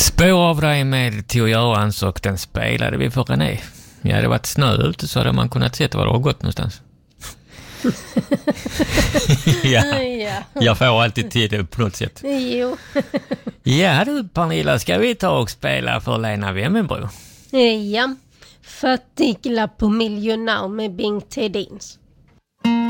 Spår av dig med Theo Görans och den spelade vi för René. Ja, det varit snö ute så hade man kunnat se var det har gått någonstans. Ja, jag får alltid tid på något sätt. Jo. Ja du Pernilla, ska vi ta och spela för Lena Wemmenbro? Ja, 40 på miljonär med Bing Tedins.